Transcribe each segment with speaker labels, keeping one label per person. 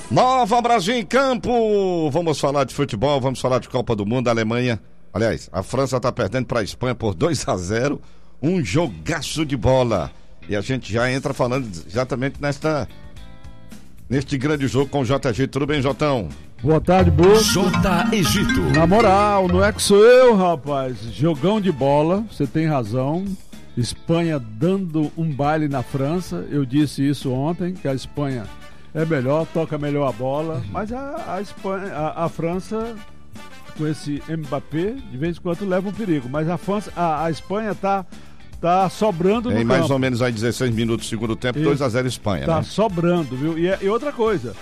Speaker 1: Nova Brasil em campo, vamos falar de futebol, vamos falar de Copa do Mundo. A Alemanha, aliás, a França está perdendo para a Espanha por 2-0, um jogaço de bola, e a gente já entra falando exatamente neste grande jogo com o JG. Tudo bem, Jotão?
Speaker 2: Boa tarde, Boa.
Speaker 3: J. Egito.
Speaker 2: Na moral, não é que sou eu, rapaz. Jogão de bola, você tem razão. Espanha dando um baile na França. Eu disse isso ontem, que a Espanha é melhor, toca melhor a bola. Mas a França, com esse Mbappé, de vez em quando leva um perigo. Mas a Espanha tá sobrando no campo.
Speaker 1: Em mais ou menos aí 16 minutos do segundo tempo, 2-0 Espanha,
Speaker 2: tá,
Speaker 1: né?
Speaker 2: sobrando, viu? E outra coisa,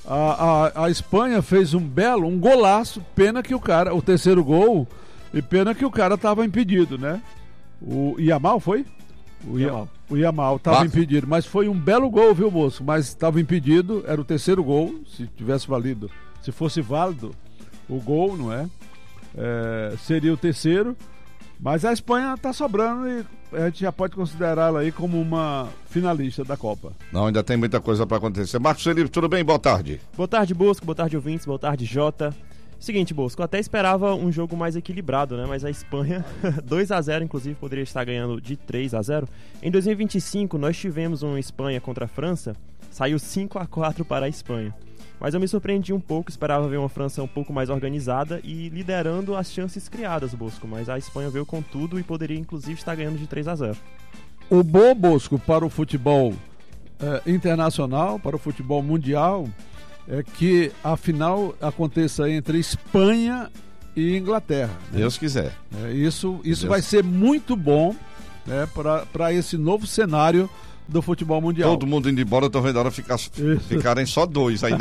Speaker 2: a Espanha fez um golaço, pena que o terceiro gol, e pena que o cara estava impedido, né? O Yamal foi? O Yamal estava impedido, mas foi um belo gol, viu, moço? Mas estava impedido, era o terceiro gol, se tivesse valido, se fosse válido o gol, não é? Seria o terceiro, mas a Espanha está sobrando e a gente já pode considerá-la aí como uma finalista da Copa.
Speaker 1: Não, ainda tem muita coisa para acontecer. Marcos Felipe, tudo bem? Boa tarde.
Speaker 4: Boa tarde, Bosco, boa tarde, ouvintes, boa tarde, Jota. Seguinte, Bosco, eu até esperava um jogo mais equilibrado, né? Mas a Espanha, 2-0, inclusive, poderia estar ganhando de 3-0. Em 2025, nós tivemos uma Espanha contra a França, saiu 5-4 para a Espanha. Mas eu me surpreendi um pouco, esperava ver uma França um pouco mais organizada e liderando as chances criadas, Bosco. Mas a Espanha veio com tudo e poderia, inclusive, estar ganhando de 3-0.
Speaker 2: O bom, Bosco, para o futebol internacional, para o futebol mundial, é que a final aconteça entre Espanha e Inglaterra. Né?
Speaker 1: Deus quiser.
Speaker 2: Isso vai ser muito bom, né, para esse novo cenário do futebol mundial.
Speaker 1: Todo mundo indo embora, eu tô vendo a hora ficarem só dois aí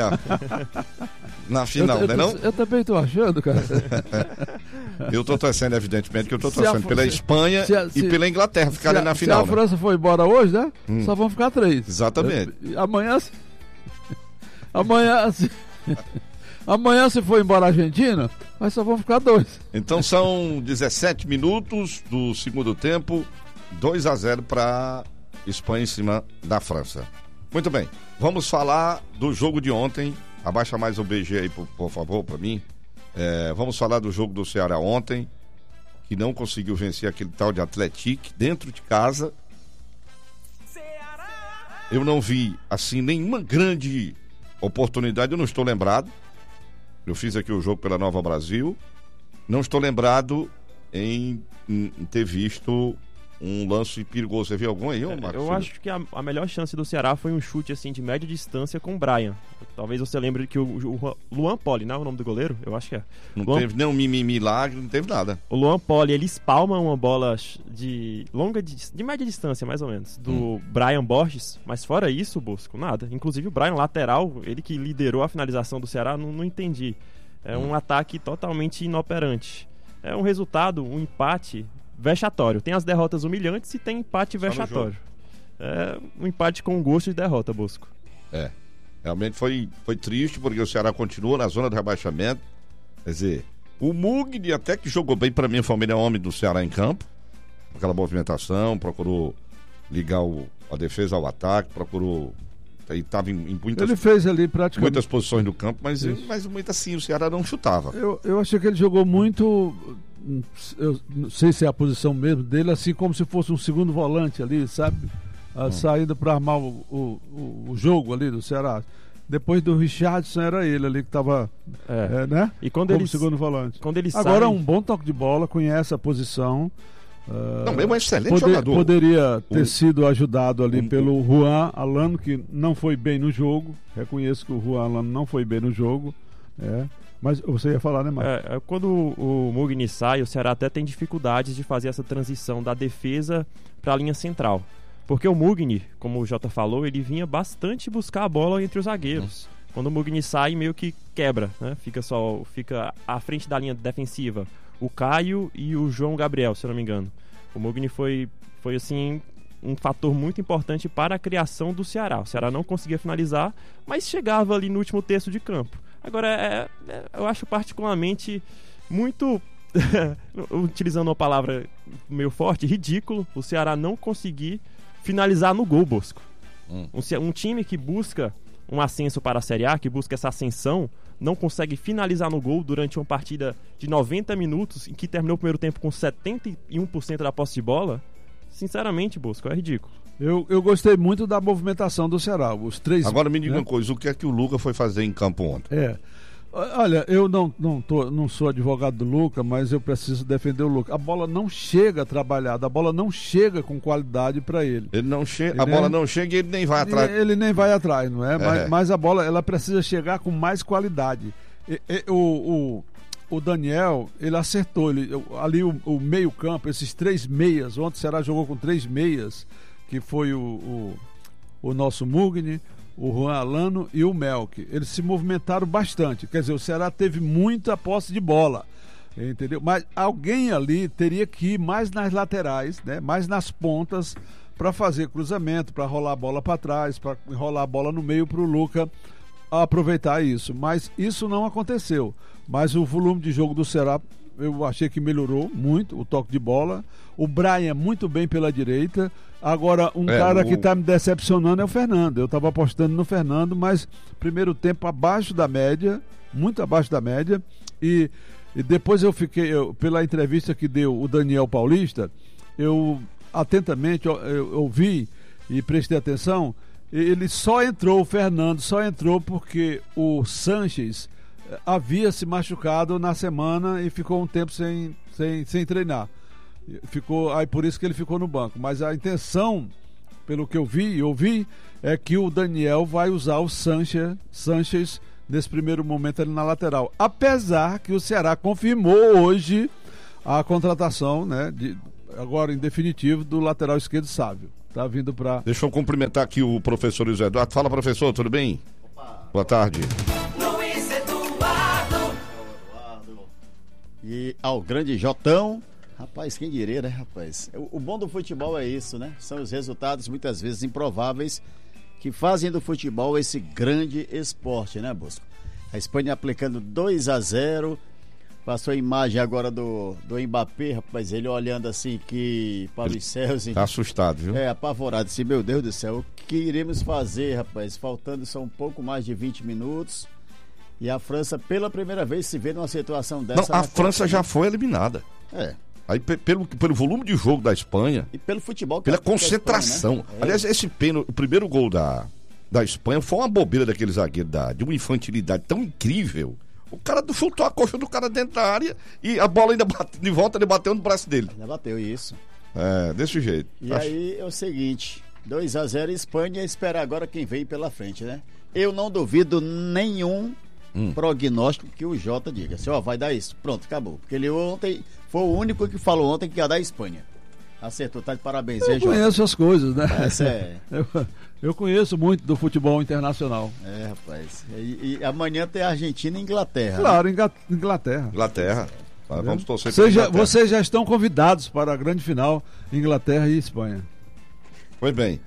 Speaker 1: na final, né não?
Speaker 2: Eu também tô achando, cara.
Speaker 1: Eu tô torcendo, evidentemente, que eu tô torcendo pela Espanha e pela Inglaterra ficarem na final.
Speaker 2: Se a França for embora hoje, né? Só vão ficar 3.
Speaker 1: Exatamente.
Speaker 2: Amanhã, se for embora a Argentina, mas só vão ficar 2.
Speaker 1: Então são 17 minutos do segundo tempo, 2-0 para Espanha em cima da França. Muito bem, vamos falar do jogo de ontem. Abaixa mais o BG aí, por favor, para mim. Vamos falar do jogo do Ceará ontem, que não conseguiu vencer aquele tal de Atlético dentro de casa. Eu não vi, assim, nenhuma grande oportunidade, eu não estou lembrado. Eu fiz aqui o jogo pela Nova Brasil. Não estou lembrado em ter visto um lance perigoso. Você viu algum aí, Marcos?
Speaker 4: Eu acho que a melhor chance do Ceará foi um chute assim de média distância com o Brian. Talvez você lembre que o Luan Poli, não é o nome do goleiro? Eu acho que é.
Speaker 1: Não teve nem um milagre, não teve nada.
Speaker 4: O Luan Poli, ele espalma uma bola de média distância, mais ou menos, do Brian Borges, mas fora isso, Bosco, nada. Inclusive o Brian, lateral, ele que liderou a finalização do Ceará, não entendi. É um ataque totalmente inoperante. É um resultado, um empate vexatório. Tem as derrotas humilhantes e tem empate vexatório. É um empate com gosto de derrota, Bosco.
Speaker 1: Realmente foi triste, porque o Ceará continua na zona do rebaixamento. Quer dizer, o Mugni até que jogou bem, para mim foi o melhor homem do Ceará em campo, aquela movimentação, procurou ligar a defesa ao ataque, procurou, estava em muitas,
Speaker 2: ele fez ali praticamente
Speaker 1: muitas posições do campo, mas muito assim, o Ceará não chutava.
Speaker 2: Eu achei que ele jogou muito, eu não sei se é a posição mesmo dele, assim como se fosse um segundo volante ali, sabe? A saída para armar o jogo ali do Ceará. Depois do Richardson era ele ali que estava, né?
Speaker 4: E quando
Speaker 2: como
Speaker 4: ele
Speaker 2: segundo volante.
Speaker 4: Quando ele
Speaker 2: agora
Speaker 4: sai...
Speaker 2: um bom toque de bola, conhece a posição.
Speaker 1: Não, é um excelente jogador.
Speaker 2: Poderia ter sido ajudado ali pelo Juan Alano, que não foi bem no jogo. Reconheço que o Juan Alano não foi bem no jogo. Mas você ia falar, né, Marcos?
Speaker 4: Quando o Mugni sai, o Ceará até tem dificuldades de fazer essa transição da defesa para a linha central. Porque o Mugni, como o Jota falou, ele vinha bastante buscar a bola entre os zagueiros. Quando o Mugni sai, meio que quebra, né? Fica à frente da linha defensiva o Caio e o João Gabriel, se eu não me engano. O Mugni foi assim, um fator muito importante para a criação do Ceará. O Ceará não conseguia finalizar, mas chegava ali no último terço de campo. Agora, eu acho particularmente muito, utilizando uma palavra meio forte, ridículo, o Ceará não conseguir finalizar no gol, Bosco. Um time que busca um ascenso para a Série A, que busca essa ascensão, não consegue finalizar no gol durante uma partida de 90 minutos, em que terminou o primeiro tempo com 71% da posse de bola, sinceramente, Bosco, é ridículo.
Speaker 2: Eu gostei muito da movimentação do Ceará. Os três.
Speaker 1: Agora me diga uma coisa, o que é que o Lucas foi fazer em campo ontem?
Speaker 2: Olha, eu não sou advogado do Lucas, mas eu preciso defender o Lucas. A bola não chega trabalhada, a bola não chega com qualidade para ele.
Speaker 1: A bola não chega e ele nem vai atrás.
Speaker 2: Ele nem vai atrás, não é? Mas a bola, ela precisa chegar com mais qualidade. O Daniel, ele acertou. Ali o meio campo, esses 3 meias, ontem o Ceará jogou com 3 meias, que foi o nosso Mugni, o Juan Alano e o Melk. Eles se movimentaram bastante. Quer dizer, o Ceará teve muita posse de bola, entendeu? Mas alguém ali teria que ir mais nas laterais, né? Mais nas pontas, para fazer cruzamento, para rolar a bola para trás, para enrolar a bola no meio para o Lucas aproveitar isso. Mas isso não aconteceu. Mas o volume de jogo do Ceará, eu achei que melhorou muito, o toque de bola. O Brian muito bem pela direita. Agora, cara que está me decepcionando é o Fernando. Eu estava apostando no Fernando, mas primeiro tempo abaixo da média, muito abaixo da média. E depois eu fiquei, pela entrevista que deu o Daniel Paulista, eu atentamente eu ouvi e prestei atenção. Ele só entrou, o Fernando só entrou porque o Sanches havia se machucado na semana e ficou um tempo sem treinar. Aí por isso que ele ficou no banco. Mas a intenção, pelo que eu vi e ouvi, é que o Daniel vai usar o Sanches nesse primeiro momento ali na lateral. Apesar que o Ceará confirmou hoje a contratação, né, agora em definitivo, do lateral esquerdo Sávio. Tá vindo para. Deixa
Speaker 1: eu cumprimentar aqui o professor Luiz Eduardo. Fala, professor, tudo bem? Opa. Boa tarde.
Speaker 3: Luiz Eduardo. E ao grande Jotão. Rapaz, quem diria, né, rapaz? O bom do futebol é isso, né? São os resultados, muitas vezes, improváveis, que fazem do futebol esse grande esporte, né, Bosco? A Espanha aplicando 2-0. Passou a imagem agora do Mbappé, rapaz, ele olhando assim para os céus.
Speaker 1: Tá assustado, viu?
Speaker 3: Apavorado, assim, meu Deus do céu, o que iremos fazer, rapaz? Faltando só um pouco mais de 20 minutos. E a França, pela primeira vez, se vê numa situação dessa.
Speaker 1: Não, a França já foi eliminada. Aí pelo volume de jogo da Espanha.
Speaker 3: E pelo futebol.
Speaker 1: Pela concentração. Espanha, né? Aliás, esse pênalti, o primeiro gol da Espanha foi uma bobeira daquele zagueiro, de uma infantilidade tão incrível. O cara chutou a coxa do cara dentro da área e a bola ainda de volta, ele bateu no braço dele.
Speaker 3: Ainda bateu, isso.
Speaker 1: Desse jeito.
Speaker 3: E aí é o seguinte, 2-0 Espanha, espera agora quem vem pela frente, né? Eu não duvido nenhum prognóstico que o Jota diga. Assim, vai dar isso. Pronto, acabou. Porque ele ontem foi o único que falou ontem que ia dar a Espanha. Acertou, tá de parabéns.
Speaker 2: Eu conheço as coisas, né?
Speaker 3: Eu
Speaker 2: conheço muito do futebol internacional.
Speaker 3: Rapaz. E amanhã tem Argentina e Inglaterra.
Speaker 2: Claro, né? Inglaterra.
Speaker 1: Vamos torcer
Speaker 2: para Inglaterra. Vocês já estão convidados para a grande final, Inglaterra e Espanha.
Speaker 1: Pois bem.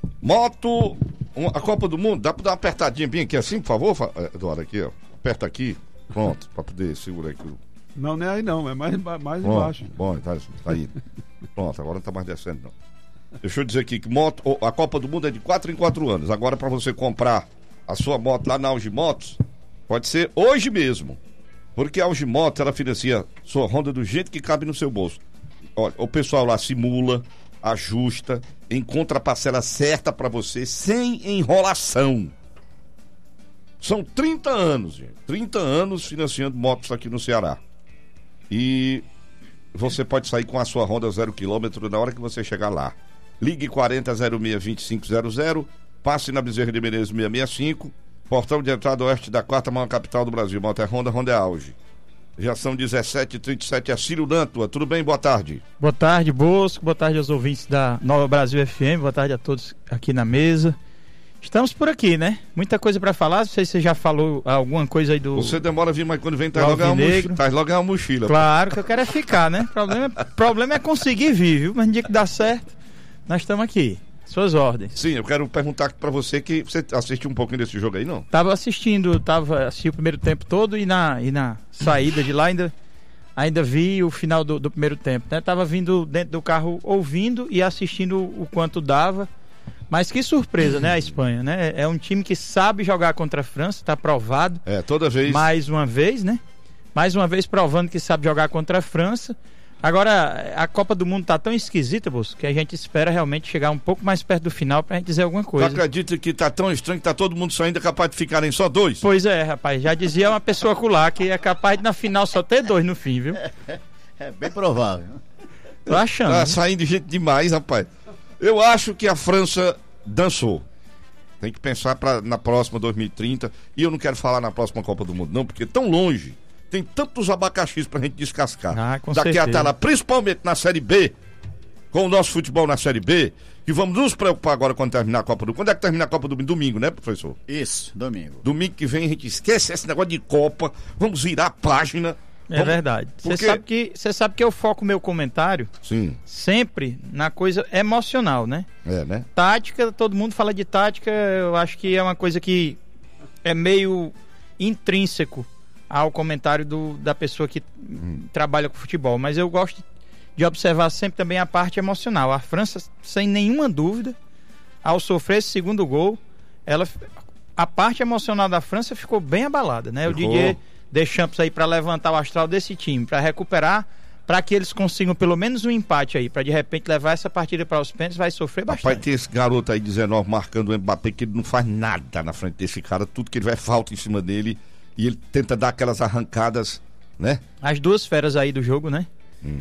Speaker 1: A Copa do Mundo, dá para dar uma apertadinha bem aqui assim, por favor, Eduardo, aqui, ó. Aperta aqui, pronto, para poder segurar aqui.
Speaker 2: Não é aí não, é mais embaixo.
Speaker 1: Bom, tá aí. Pronto, agora não tá mais descendo não. Deixa eu dizer aqui que a Copa do Mundo é de 4 em 4 anos. Agora, para você comprar a sua moto lá na Auge Motos, pode ser hoje mesmo. Porque a Auge Motos, ela financia sua Honda do jeito que cabe no seu bolso. Olha, o pessoal lá simula, ajusta, encontra a parcela certa para você, sem enrolação. São 30 anos, gente. 30 anos financiando motos aqui no Ceará. E você pode sair com a sua Honda 0 km na hora que você chegar lá. Ligue 4006-2500, passe na Bezerra de Menezes 665, portão de entrada oeste da 4ª maior capital do Brasil. Moto é Honda, Honda é Auge. Já são 17h37, Círio Dantua, tudo bem? Boa tarde.
Speaker 5: Boa tarde, Bosco, boa tarde aos ouvintes da Nova Brasil FM, boa tarde a todos aqui na mesa. Estamos por aqui, né? Muita coisa pra falar, não sei se você já falou alguma coisa aí do...
Speaker 1: Você demora a vir, mas quando vem traz logo uma mochila.
Speaker 5: Claro, que eu quero é ficar, né? Problema é conseguir vir, viu? Mas no dia que dá certo, nós estamos aqui. Suas ordens.
Speaker 1: Sim, eu quero perguntar pra você que você assistiu um pouquinho desse jogo aí, não?
Speaker 5: Assisti o primeiro tempo todo e na saída de lá ainda vi o final do primeiro tempo, né? Tava vindo dentro do carro ouvindo e assistindo o quanto dava, Mas que surpresa, né, a Espanha, né? É um time que sabe jogar contra a França, tá provado.
Speaker 1: Toda vez.
Speaker 5: Mais uma vez, né? Mais uma vez provando que sabe jogar contra a França. Agora, a Copa do Mundo tá tão esquisita, Bolso, que a gente espera realmente chegar um pouco mais perto do final pra gente dizer alguma coisa.
Speaker 1: Tu acredita que tá tão estranho que tá todo mundo saindo, é capaz de ficarem só 2?
Speaker 5: Pois é, rapaz, já dizia uma pessoa acolá que é capaz de na final só ter 2 no fim, viu?
Speaker 3: É bem provável.
Speaker 5: Tô achando.
Speaker 1: Tá
Speaker 5: né?
Speaker 1: saindo gente demais, rapaz. Eu acho que a França dançou. Tem que pensar na próxima 2030. E eu não quero falar na próxima Copa do Mundo, não, porque tão longe. Tem tantos abacaxis pra gente descascar.
Speaker 5: Com
Speaker 1: Daqui
Speaker 5: certeza.
Speaker 1: até lá, principalmente na Série B, com o nosso futebol na Série B, que vamos nos preocupar agora quando terminar a Copa do Mundo. Quando é que termina a Copa do Mundo? Domingo, né, professor?
Speaker 3: Isso, domingo.
Speaker 1: Domingo que vem a gente esquece esse negócio de Copa, vamos virar a página.
Speaker 5: É verdade. Você sabe que eu foco meu comentário
Speaker 1: Sim,
Speaker 5: sempre na coisa emocional, né?
Speaker 1: né?
Speaker 5: Tática, todo mundo fala de tática, eu acho que é uma coisa que é meio intrínseco ao comentário da pessoa que trabalha com futebol, mas eu gosto de observar sempre também a parte emocional. A França, sem nenhuma dúvida, ao sofrer esse segundo gol, a parte emocional da França ficou bem abalada, né?
Speaker 1: Ficou.
Speaker 5: O Didier Deschamps aí para levantar o astral desse time, para recuperar, para que eles consigam pelo menos um empate aí, para de repente levar essa partida para os pênaltis, vai sofrer bastante.
Speaker 1: Rapaz, tem esse garoto aí, 19, marcando o Mbappé, que ele não faz nada na frente desse cara, tudo que ele vai falta em cima dele, e ele tenta dar aquelas arrancadas, né?
Speaker 5: As duas feras aí do jogo, né?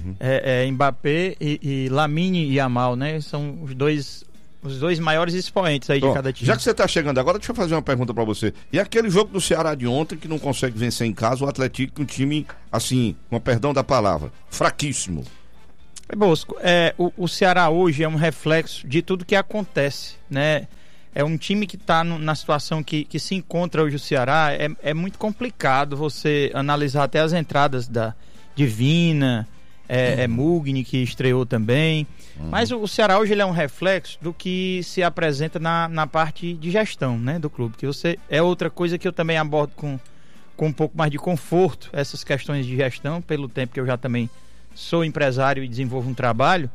Speaker 5: Mbappé e Lamine Yamal, né? São os dois maiores expoentes aí de cada time.
Speaker 1: Já que você tá chegando agora, deixa eu fazer uma pergunta pra você. E aquele jogo do Ceará de ontem, que não consegue vencer em casa, o Atlético, um time, assim, com perdão da palavra, fraquíssimo.
Speaker 5: Bosco, o Ceará hoje é um reflexo de tudo que acontece, né? É um time que está na situação que se encontra hoje o Ceará. É muito complicado você analisar até as entradas da Divina, Mugni, que estreou também. Mas o Ceará hoje ele é um reflexo do que se apresenta na parte de gestão, né, do clube. Que é outra coisa que eu também abordo com um pouco mais de conforto, essas questões de gestão, pelo tempo que eu já também sou empresário e desenvolvo um trabalho.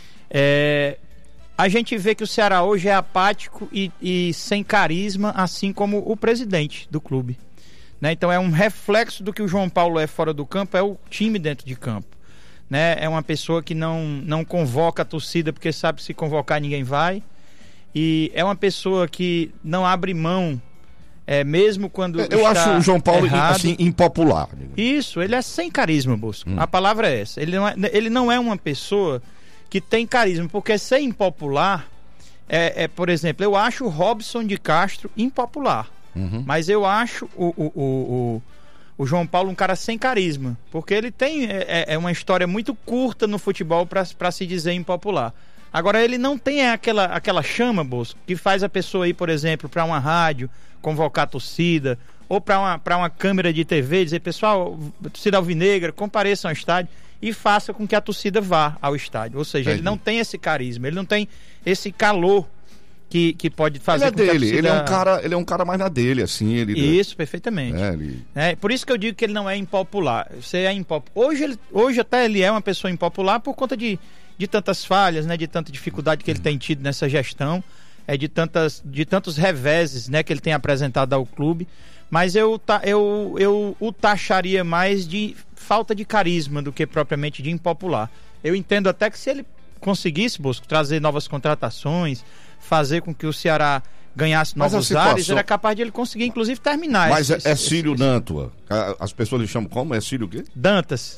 Speaker 5: A gente vê que o Ceará hoje é apático e sem carisma, assim como o presidente do clube, né? Então é um reflexo do que o João Paulo é fora do campo, é o time dentro de campo, né? É uma pessoa que não convoca a torcida porque sabe que se convocar ninguém vai, e é uma pessoa que não abre mão, mesmo quando
Speaker 1: eu acho o João Paulo
Speaker 5: errado.
Speaker 1: Assim, impopular.
Speaker 5: Isso, ele é sem carisma, Bosco. A palavra é essa. Ele não é uma pessoa que tem carisma, porque ser impopular por exemplo, eu acho o Robson de Castro impopular, mas eu acho o João Paulo um cara sem carisma, porque ele tem uma história muito curta no futebol para se dizer impopular. Agora, ele não tem aquela chama, Bosco, que faz a pessoa ir, por exemplo, para uma rádio, convocar a torcida, ou para uma câmera de TV, dizer, pessoal, torcida alvinegra, compareçam ao estádio, e faça com que a torcida vá ao estádio. Ou seja, ele não tem esse carisma, ele não tem esse calor que pode fazer com que a torcida...
Speaker 1: Ele é um cara mais na dele, assim.
Speaker 5: Isso, perfeitamente. Por isso que eu digo que ele não é impopular. Você é impopular. Hoje até ele é uma pessoa impopular por conta de tantas falhas, né? De tanta dificuldade que ele tem tido nessa gestão, de tantos reveses, né? Que ele tem apresentado ao clube. Mas eu o taxaria mais de falta de carisma do que propriamente de impopular. Eu entendo até que se ele conseguisse, Bosco, trazer novas contratações, fazer com que o Ceará ganhasse novos ares, era capaz de ele conseguir, inclusive, terminar.
Speaker 1: Mas Cílio Nantua. As pessoas lhe chamam como? Cílio o quê?
Speaker 5: Dantas.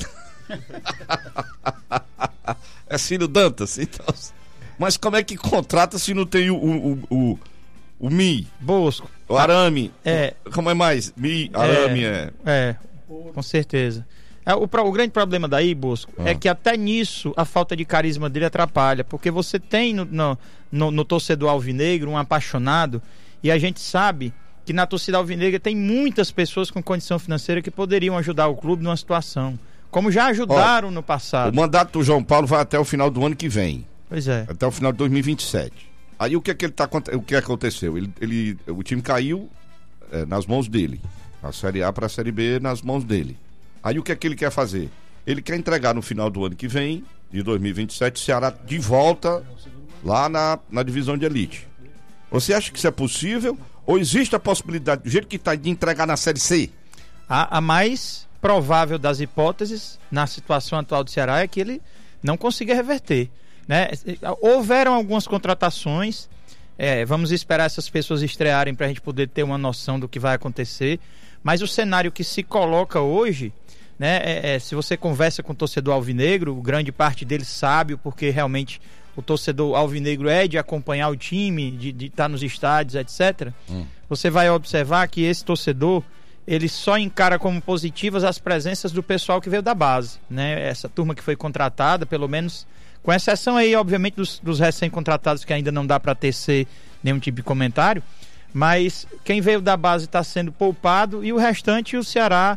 Speaker 1: Cílio Dantas, então. Mas como é que contrata se não tem o Mi?
Speaker 5: Bosco.
Speaker 1: O Arame. Como é mais? Mi, Arame
Speaker 5: com certeza. O grande problema daí, Bosco, é que até nisso a falta de carisma dele atrapalha, porque você tem no torcedor alvinegro um apaixonado, e a gente sabe que na torcida alvinegra tem muitas pessoas com condição financeira que poderiam ajudar o clube numa situação, como já ajudaram no passado.
Speaker 1: O mandato do João Paulo vai até o final do ano que vem.
Speaker 5: Pois é.
Speaker 1: Até o final de 2027. Aí o que aconteceu? O time caiu nas mãos dele. A Série A para a Série B nas mãos dele. Aí o que ele quer fazer? Ele quer entregar no final do ano que vem, de 2027, o Ceará de volta lá na divisão de elite. Você acha que isso é possível? Ou existe a possibilidade, do jeito que está, de entregar na Série C?
Speaker 5: A mais provável das hipóteses, na situação atual do Ceará, é que ele não consiga reverter, né? Houveram algumas contratações, vamos esperar essas pessoas estrearem para a gente poder ter uma noção do que vai acontecer, mas o cenário que se coloca hoje, né, se você conversa com o torcedor alvinegro, grande parte dele sabe, porque realmente o torcedor alvinegro é de acompanhar o time, de estar nos estádios, etc. Você vai observar que esse torcedor, ele só encara como positivas as presenças do pessoal que veio da base, né? Essa turma que foi contratada, pelo menos, com exceção aí, obviamente, dos recém-contratados, que ainda não dá para tecer nenhum tipo de comentário, mas quem veio da base está sendo poupado, e o restante, o Ceará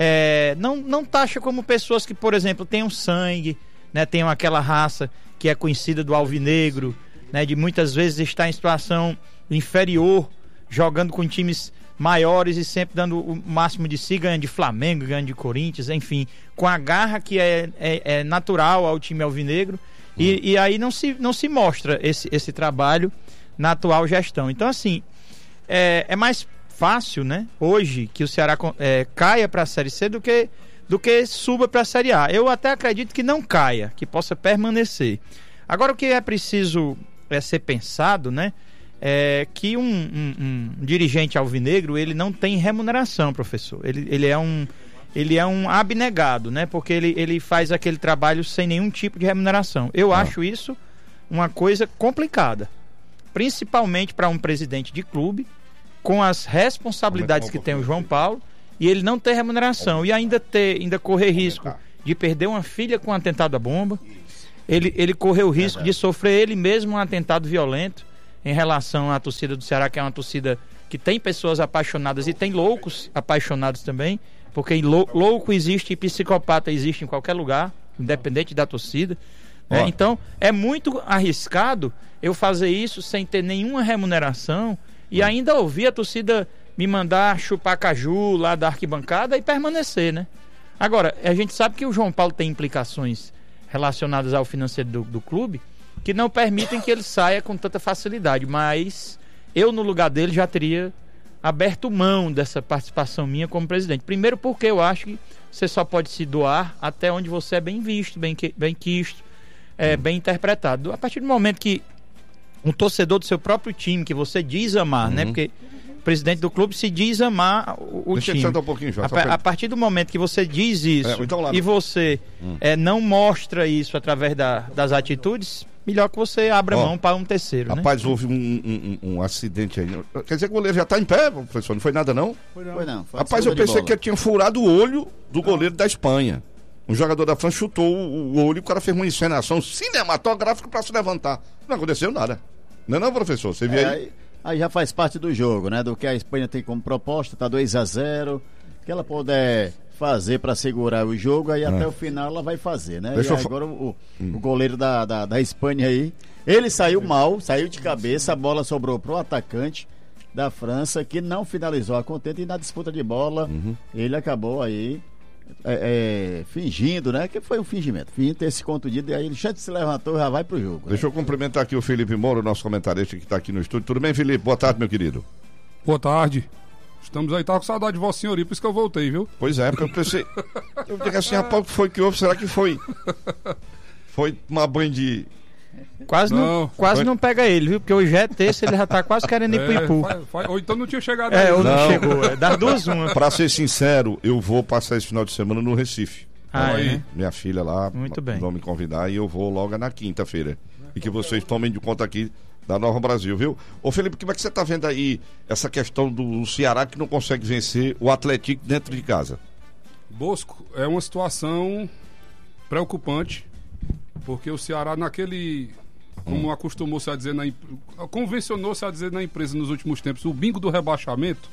Speaker 5: não taxa como pessoas que, por exemplo, tenham sangue, né? Tenham aquela raça que é conhecida do alvinegro, né? De muitas vezes estar em situação inferior, jogando com times maiores e sempre dando o máximo de si, ganhando de Flamengo, ganhando de Corinthians, enfim, com a garra que é natural ao time alvinegro, e aí não se mostra esse trabalho na atual gestão. Então, assim, é mais fácil, né, hoje, que o Ceará caia para a Série C do que suba para a Série A. Eu até acredito que não caia, que possa permanecer. Agora, o que é preciso ser pensado, né, é que um dirigente alvinegro, ele não tem remuneração, professor. Ele é um abnegado, né, porque ele faz aquele trabalho sem nenhum tipo de remuneração. Eu acho isso uma coisa complicada, principalmente para um presidente de clube, com as responsabilidades que tem o João Paulo, e ele não ter remuneração, e ainda correr risco de perder uma filha com um atentado à bomba. Ele correu o risco de sofrer ele mesmo um atentado violento em relação à torcida do Ceará, que é uma torcida que tem pessoas apaixonadas e tem loucos apaixonados também, porque louco existe e psicopata existe em qualquer lugar, independente da torcida, né? Então é muito arriscado eu fazer isso sem ter nenhuma remuneração e ainda ouvir a torcida me mandar chupar caju lá da arquibancada e permanecer, né? Agora, a gente sabe que o João Paulo tem implicações relacionadas ao financeiro do clube que não permitem que ele saia com tanta facilidade, mas eu, no lugar dele, já teria aberto mão dessa participação minha como presidente. Primeiro porque eu acho que você só pode se doar até onde você é bem visto, bem quisto, bem interpretado. A partir do momento que um torcedor do seu próprio time, que você diz amar, né? Porque o presidente do clube se diz amar o time.
Speaker 1: Deixa eu um pouquinho, João,
Speaker 5: a partir do momento que você diz isso e você não mostra isso através das atitudes, melhor que você abra mão para um terceiro.
Speaker 1: Rapaz,
Speaker 5: né?
Speaker 1: Houve um acidente aí. Quer dizer que o goleiro já está em pé, professor? Não foi nada, não?
Speaker 3: Foi não.
Speaker 1: Rapaz, eu pensei que ele tinha furado o olho do goleiro da Espanha. Um jogador da França chutou o olho e o cara fez uma encenação cinematográfica para se levantar. Não aconteceu nada. Não, professor? Você viu aí?
Speaker 3: Aí já faz parte do jogo, né? Do que a Espanha tem como proposta, tá 2-0. Que ela puder fazer para segurar o jogo, aí até o final ela vai fazer, né? Agora o goleiro da Espanha aí, ele saiu mal, saiu de cabeça, a bola sobrou pro atacante da França, que não finalizou a contenta, e na disputa de bola ele acabou aí fingindo, né? Que foi um fingimento, fingindo ter se contundido, e aí ele já se levantou e já vai pro jogo.
Speaker 1: Deixa eu cumprimentar aqui o Felipe Moura, nosso comentarista que está aqui no estúdio. Tudo bem, Felipe? Boa tarde, meu querido.
Speaker 6: Boa tarde. Estamos aí, tava com saudade de Vossa Senhoria, por isso que eu voltei, viu?
Speaker 1: Pois é, porque eu pensei. Eu digo assim, rapaz, o que foi que houve? Será que foi? Foi tomar banho de.
Speaker 5: Quase não pega ele, viu? Porque hoje é terça, ele já tá quase querendo ir pro Ipu.
Speaker 6: Ou então não tinha chegado
Speaker 5: ou não chegou. Das duas, uma.
Speaker 1: Pra ser sincero, eu vou passar esse final de semana no Recife.
Speaker 5: Aí.
Speaker 1: Minha filha lá.
Speaker 5: Muito bem.
Speaker 1: Vão me convidar e eu vou logo na quinta-feira. E que vocês tomem de conta aqui da Nova Brasil, viu? Ô Felipe, como é que você tá vendo aí essa questão do Ceará que não consegue vencer o Atlético dentro de casa?
Speaker 6: Bosco, é uma situação preocupante, porque o Ceará como acostumou-se a dizer, convencionou-se a dizer na empresa nos últimos tempos, o bingo do rebaixamento,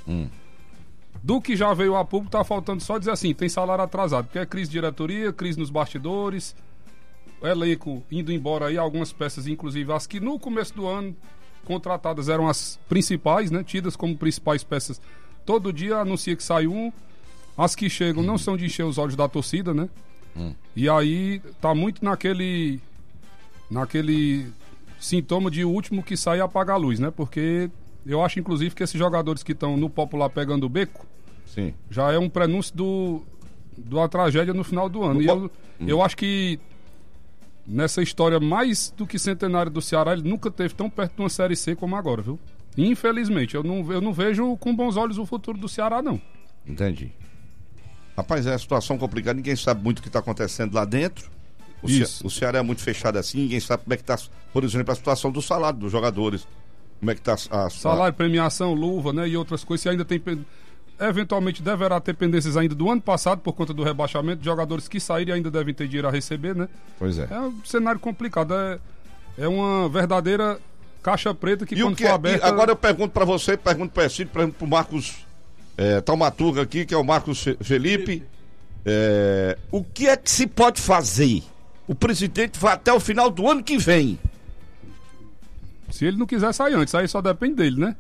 Speaker 6: do que já veio a público, tá faltando só dizer assim, tem salário atrasado, porque é crise de diretoria, crise nos bastidores, elenco indo embora aí, algumas peças, inclusive as que no começo do ano contratadas eram as principais, né, tidas como principais peças. Todo dia anuncia que sai um, as que chegam não são de encher os olhos da torcida, né? E aí tá muito naquele sintoma de o último que sai apagar a luz, né? Porque eu acho, inclusive, que esses jogadores que estão no popular pegando o beco,
Speaker 1: Sim.
Speaker 6: já é um prenúncio da tragédia no final do ano. E eu acho que nessa história mais do que centenária do Ceará, ele nunca esteve tão perto de uma Série C como agora, viu? Infelizmente, eu não vejo com bons olhos o futuro do Ceará, não.
Speaker 1: Entendi. Rapaz, é uma situação complicada, ninguém sabe muito o que está acontecendo lá dentro. O Ceará é muito fechado assim, ninguém sabe como é que está, por exemplo, a situação do salário dos jogadores. Como é que está
Speaker 6: salário, premiação, luva, né? E outras coisas. E ainda tem... Eventualmente deverá ter pendências ainda do ano passado por conta do rebaixamento. De jogadores que saírem ainda devem ter dinheiro a receber, né?
Speaker 1: Pois é.
Speaker 6: É um cenário complicado. É uma verdadeira caixa preta que quando for aberta...
Speaker 1: Agora eu pergunto para você, pergunto para Cid, para o Marcos Taumaturga aqui, que é o Marcos Felipe. O que é que se pode fazer? O presidente vai até o final do ano que vem.
Speaker 6: Se ele não quiser sair antes, aí só depende dele, né?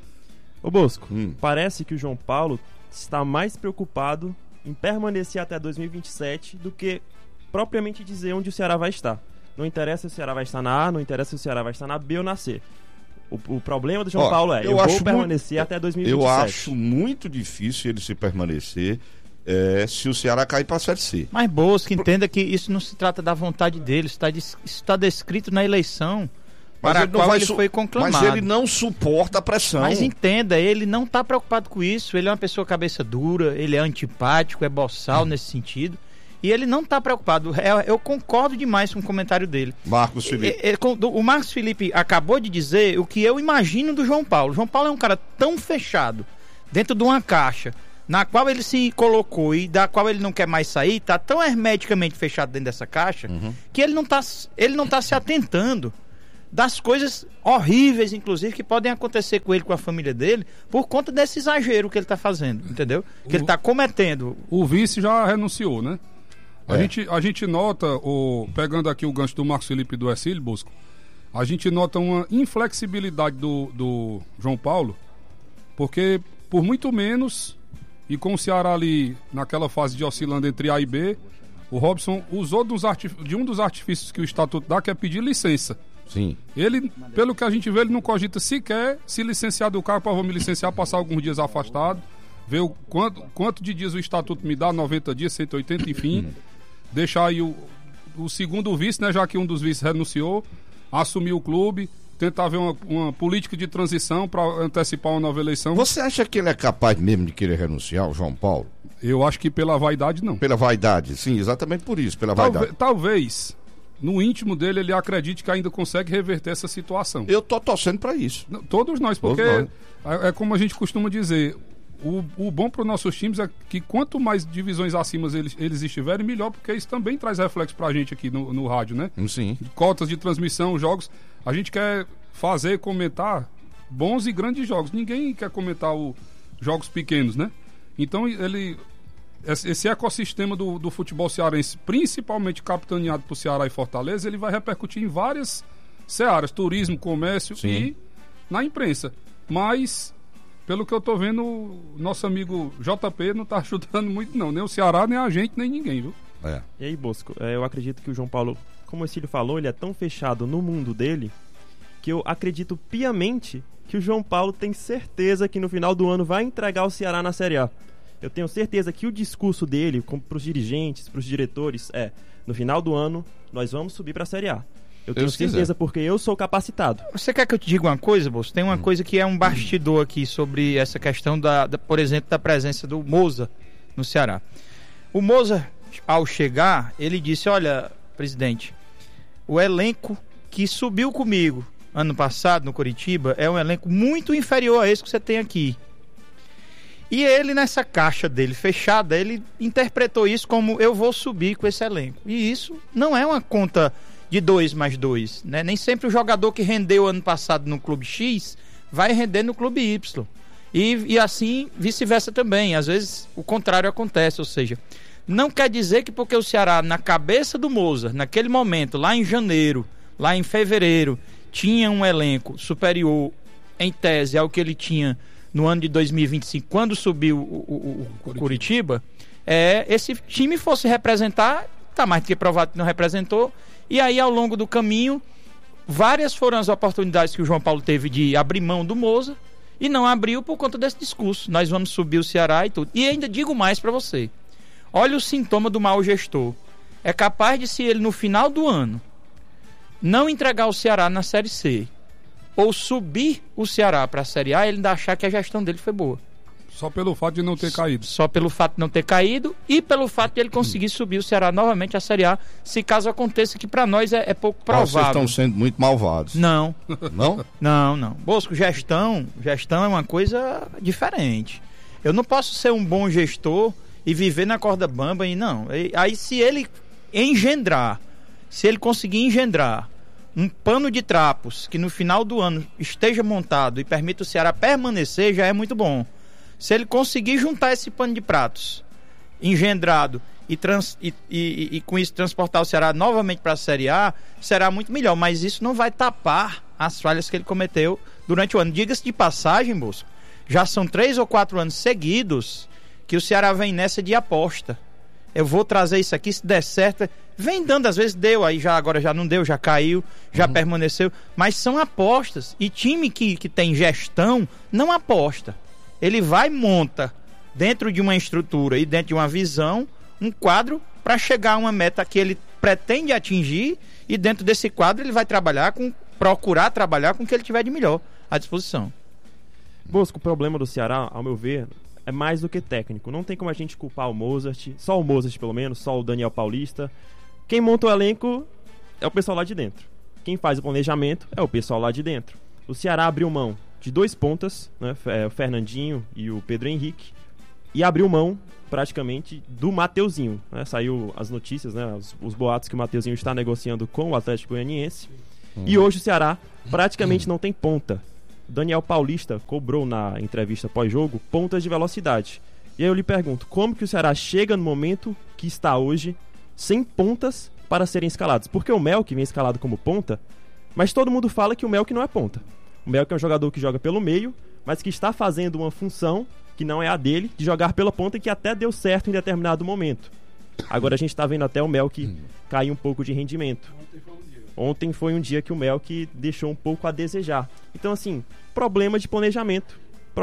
Speaker 4: Ô Bosco, parece que o João Paulo está mais preocupado em permanecer até 2027 do que propriamente dizer onde o Ceará vai estar. Não interessa se o Ceará vai estar na A, não interessa se o Ceará vai estar na B ou na C. O problema do João Paulo eu vou permanecer até 2027.
Speaker 1: Eu acho muito difícil ele se permanecer se o Ceará cair para a Série C.
Speaker 5: Mas Bosco, entenda que isso não se trata da vontade dele, isso está descrito na eleição. Para a qual ele foi conclamado.
Speaker 1: Mas ele não suporta a pressão.
Speaker 5: Mas entenda, ele não está preocupado com isso. Ele é uma pessoa cabeça dura, ele é antipático, é boçal nesse sentido. E ele não está preocupado. Eu concordo demais com o comentário dele.
Speaker 1: Marcos Felipe.
Speaker 5: O Marcos Felipe acabou de dizer o que eu imagino do João Paulo. O João Paulo é um cara tão fechado, dentro de uma caixa, na qual ele se colocou e da qual ele não quer mais sair, está tão hermeticamente fechado dentro dessa caixa, que ele não tá se atentando das coisas horríveis, inclusive, que podem acontecer com ele, com a família dele, por conta desse exagero que ele está fazendo, entendeu? Que ele está cometendo.
Speaker 6: O vice já renunciou, né? A gente nota, pegando aqui o gancho do Marcos Felipe e do Ercílio, Bosco, a gente nota uma inflexibilidade do João Paulo, porque por muito menos, e com o Ceará ali naquela fase de oscilando entre A e B, o Robson usou de um dos artifícios que o Estatuto dá, que é pedir licença.
Speaker 1: Sim.
Speaker 6: Ele, pelo que a gente vê, ele não cogita sequer se licenciar do cargo, vou me licenciar, passar alguns dias afastado, ver quanto de dias o Estatuto me dá, 90 dias, 180, enfim, deixar aí o segundo vice, né, já que um dos vices renunciou, assumir o clube, tentar ver uma política de transição para antecipar uma nova eleição.
Speaker 1: Você acha que ele é capaz mesmo de querer renunciar, o João Paulo?
Speaker 6: Eu acho que pela vaidade, não.
Speaker 1: Pela vaidade, sim, exatamente por isso, pela vaidade.
Speaker 6: Talvez no íntimo dele ele acredite que ainda consegue reverter essa situação.
Speaker 1: Eu tô torcendo para isso.
Speaker 6: Todos nós, porque é como a gente costuma dizer, o bom para os nossos times é que quanto mais divisões acima eles estiverem, melhor, porque isso também traz reflexo pra gente aqui no rádio, né?
Speaker 1: Sim.
Speaker 6: Cotas de transmissão, jogos. A gente quer comentar bons e grandes jogos. Ninguém quer comentar jogos pequenos, né? Então esse ecossistema do futebol cearense, principalmente capitaneado por Ceará e Fortaleza, ele vai repercutir em várias searas, turismo, comércio e na imprensa. Mas, pelo que eu tô vendo, o nosso amigo JP não tá ajudando muito não, nem o Ceará, nem a gente, nem ninguém, viu?
Speaker 4: E aí, Bosco, eu acredito que o João Paulo, como o Cílio falou, ele é tão fechado no mundo dele, que eu acredito piamente que o João Paulo tem certeza que no final do ano vai entregar o Ceará na Série A. Eu tenho certeza que o discurso dele, para os dirigentes, para os diretores, no final do ano, nós vamos subir para a Série A. Eu tenho certeza porque eu sou capacitado.
Speaker 5: Você quer que eu te diga uma coisa, Bolso? Tem uma coisa que é um bastidor aqui sobre essa questão, por exemplo, da presença do Moza no Ceará. O Moza, ao chegar, ele disse, olha, presidente, o elenco que subiu comigo ano passado no Coritiba é um elenco muito inferior a esse que você tem aqui. E ele, nessa caixa dele fechada, ele interpretou isso como eu vou subir com esse elenco. E isso não é uma conta de 2 mais 2, né? Nem sempre o jogador que rendeu ano passado no clube X vai render no clube Y. E assim vice-versa também. Às vezes o contrário acontece, ou seja, não quer dizer que porque o Ceará, na cabeça do Moza, naquele momento, lá em janeiro, lá em fevereiro, tinha um elenco superior, em tese, ao que ele tinha no ano de 2025, quando subiu o Coritiba, esse time fosse representar, tá mais do que provado que não representou, e aí ao longo do caminho várias foram as oportunidades que o João Paulo teve de abrir mão do Moza e não abriu por conta desse discurso. Nós vamos subir o Ceará e tudo. E ainda digo mais para você. Olha o sintoma do mau gestor. É capaz de, se ele no final do ano não entregar o Ceará na Série C ou subir o Ceará para a Série A, ele ainda achar que a gestão dele foi boa.
Speaker 6: Só pelo fato de não ter caído.
Speaker 5: Só pelo fato de não ter caído e pelo fato de ele conseguir subir o Ceará novamente à Série A, se caso aconteça, que para nós é pouco provável.
Speaker 1: Vocês estão sendo muito malvados.
Speaker 5: Não.
Speaker 1: Não?
Speaker 5: Não. Bosco, gestão é uma coisa diferente. Eu não posso ser um bom gestor e viver na corda bamba e não. Aí se ele conseguir engendrar um pano de trapos que no final do ano esteja montado e permita o Ceará permanecer, já é muito bom. Se ele conseguir juntar esse pano de pratos engendrado e com isso transportar o Ceará novamente para a Série A, será muito melhor. Mas isso não vai tapar as falhas que ele cometeu durante o ano. Diga-se de passagem, Bosco, já são 3 ou 4 anos seguidos que o Ceará vem nessa de aposta. Eu vou trazer isso aqui, se der certo. Vem dando, às vezes deu, aí agora já não deu, já caiu, já permaneceu. Mas são apostas. E time que tem gestão não aposta. Ele vai e monta, dentro de uma estrutura e dentro de uma visão, um quadro para chegar a uma meta que ele pretende atingir, e dentro desse quadro ele vai procurar trabalhar com o que ele tiver de melhor à disposição.
Speaker 4: Bosco, o problema do Ceará, ao meu ver, é mais do que técnico. Não tem como a gente culpar o Mozart, só o Mozart pelo menos, só o Daniel Paulista. Quem monta o elenco é o pessoal lá de dentro. Quem faz o planejamento é o pessoal lá de dentro. O Ceará abriu mão de 2 pontas, né, o Fernandinho e o Pedro Henrique, e abriu mão praticamente do Mateuzinho, né? Saiu as notícias, né, os boatos que o Mateuzinho está negociando com o Atlético Goianiense, e hoje o Ceará praticamente não tem ponta. O Daniel Paulista cobrou na entrevista pós-jogo pontas de velocidade, e aí eu lhe pergunto, como que o Ceará chega no momento que está hoje sem pontas para serem escalados? Porque o Melk vem escalado como ponta, mas todo mundo fala que o Melk não é ponta. O Melk é um jogador que joga pelo meio, mas que está fazendo uma função que não é a dele, de jogar pela ponta, e que até deu certo em determinado momento. Agora a gente está vendo até o Melk cair um pouco de rendimento. Ontem foi um dia que o Melk deixou um pouco a desejar. Então, assim, problema de planejamento.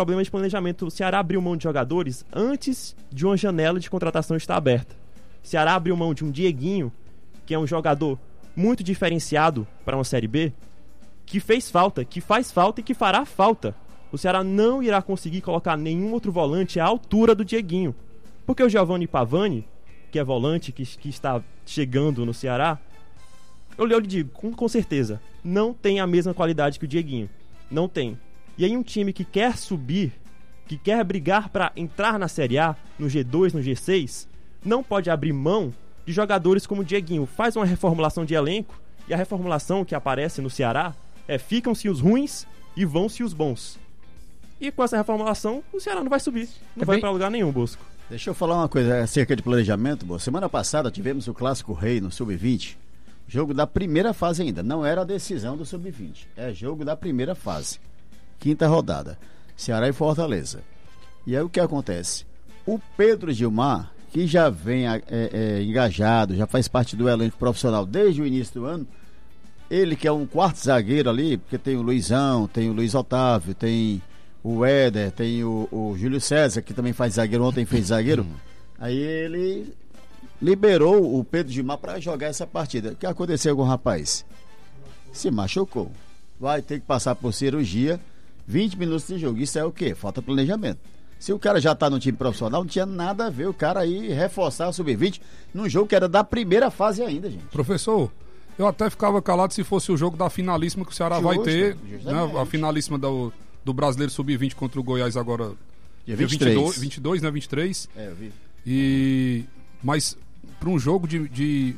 Speaker 4: O Ceará abriu mão de jogadores antes de uma janela de contratação estar aberta. O Ceará abriu mão de um Dieguinho, que é um jogador muito diferenciado para uma Série B, que fez falta, que faz falta e que fará falta. O Ceará não irá conseguir colocar nenhum outro volante à altura do Dieguinho. Porque o Giovanni Pavani, que é volante, que está chegando no Ceará, eu lhe digo, com certeza, não tem a mesma qualidade que o Dieguinho. Não tem. E aí um time que quer subir, que quer brigar para entrar na Série A, no G2, no G6, não pode abrir mão de jogadores como o Dieguinho. Faz uma reformulação de elenco, e a reformulação que aparece no Ceará é ficam-se os ruins e vão-se os bons. E com essa reformulação, o Ceará não vai subir. Não vai para lugar nenhum, Bosco.
Speaker 3: Deixa eu falar uma coisa acerca de planejamento, Bosco. Semana passada tivemos o Clássico Rei no Sub-20. Jogo da primeira fase ainda. Não era a decisão do Sub-20. É jogo da primeira fase. 5ª rodada. Ceará e Fortaleza. E aí o que acontece? O Pedro Gilmar, que já vem engajado, já faz parte do elenco profissional desde o início do ano, ele que é um 4º zagueiro ali, porque tem o Luizão, tem o Luiz Otávio, tem o Éder, tem o Júlio César, que também faz zagueiro, ontem fez zagueiro. Aí ele liberou o Pedro Gilmar para jogar essa partida. O que aconteceu com o rapaz? Se machucou. Vai ter que passar por cirurgia, 20 minutos de jogo. Isso é o quê? Falta planejamento. Se o cara já tá no time profissional, não tinha nada a ver o cara aí reforçar o Sub-20 num jogo que era da primeira fase ainda, gente.
Speaker 6: Professor, eu até ficava calado se fosse o jogo da finalíssima que o Ceará vai ter, né, a finalíssima do Brasileiro Sub-20 contra o Goiás agora.
Speaker 3: Dia 23.
Speaker 6: 22, né? 23.
Speaker 3: É, eu vi.
Speaker 6: Mas para um jogo de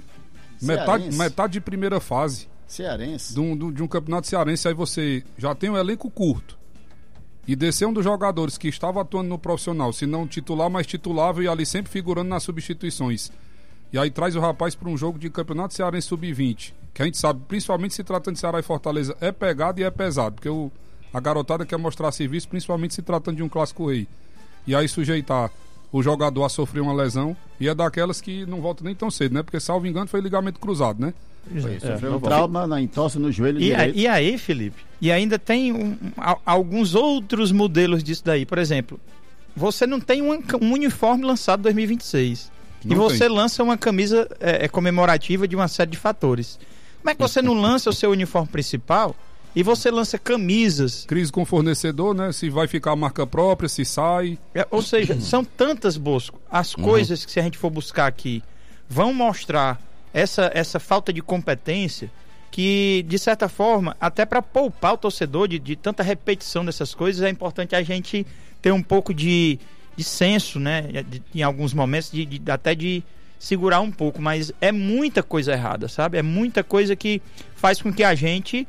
Speaker 6: metade de primeira fase.
Speaker 3: Cearense.
Speaker 6: De um campeonato cearense, aí você já tem um elenco curto. E descer um dos jogadores que estava atuando no profissional, se não titular, mas titulável e ali sempre figurando nas substituições. E aí traz o rapaz para um jogo de campeonato cearense sub-20, que a gente sabe, principalmente se tratando de Ceará e Fortaleza, é pegado e é pesado, porque a garotada quer mostrar serviço, principalmente se tratando de um Clássico Rei. E aí sujeitar o jogador a sofrer uma lesão, e é daquelas que não volta nem tão cedo, né? Porque, salvo engano, foi ligamento cruzado, né?
Speaker 3: Sofreu um trauma na entorse no joelho direito.
Speaker 5: E aí, Felipe, e ainda tem alguns outros modelos disso daí. Por exemplo, você não tem um uniforme lançado em 2026.
Speaker 6: Não
Speaker 5: e você
Speaker 6: tem.
Speaker 5: lança uma camisa comemorativa de uma série de fatores. Como é que você não lança o seu uniforme principal e você lança camisas?
Speaker 6: Crise com o fornecedor, né? Se vai ficar a marca própria, se sai.
Speaker 5: Ou seja, são tantas, Bosco, as coisas que, se a gente for buscar aqui, vão mostrar essa falta de competência que, de certa forma, até para poupar o torcedor de tanta repetição dessas coisas, é importante a gente ter um pouco de senso, né? Em alguns momentos, até de segurar um pouco, mas é muita coisa errada, sabe? É muita coisa que faz com que a gente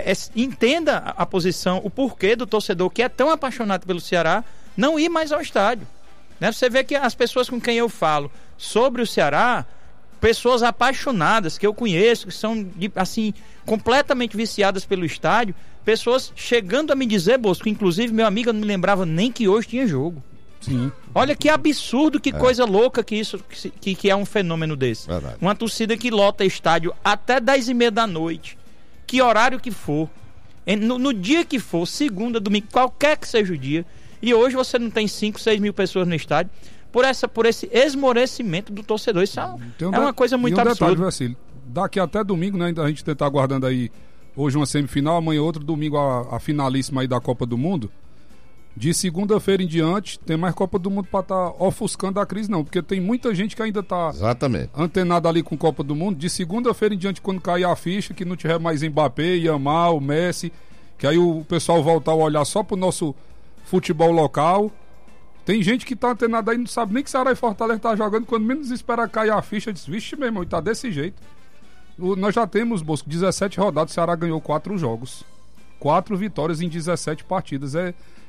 Speaker 5: entenda a posição, o porquê do torcedor que é tão apaixonado pelo Ceará não ir mais ao estádio, né? Você vê que as pessoas com quem eu falo sobre o Ceará, pessoas apaixonadas que eu conheço, que são assim completamente viciadas pelo estádio, pessoas chegando a me dizer, Bosco, inclusive meu amigo, eu não me lembrava nem que hoje tinha jogo.
Speaker 6: Sim.
Speaker 5: Olha que absurdo, que coisa louca que isso que é um fenômeno desse.
Speaker 1: Verdade.
Speaker 5: Uma torcida que lota estádio até 10h30 da noite, que horário que for, no dia que for, segunda, domingo, qualquer que seja o dia, e hoje você não tem 5, 6 mil pessoas no estádio por esse esmorecimento do torcedor. Isso é uma coisa muito absurda.
Speaker 6: Detalhe, Vacílio, daqui até domingo, né, a gente está aguardando aí hoje uma semifinal, amanhã outro, domingo a finalíssima aí da Copa do Mundo. De segunda-feira em diante, tem mais Copa do Mundo para estar ofuscando a crise, não. Porque tem muita gente que ainda está antenada ali com Copa do Mundo. De segunda-feira em diante, quando cair a ficha, que não tiver mais Mbappé, Yamal, Messi, que aí o pessoal voltar a olhar só pro nosso futebol local. Tem gente que tá antenada aí, não sabe nem que Ceará e Fortaleza tá jogando. Quando menos espera cair a ficha, diz, vixe, meu irmão, tá desse jeito. Nós já temos, Bosco, 17 rodadas, o Ceará ganhou 4 jogos. 4 vitórias em 17 partidas.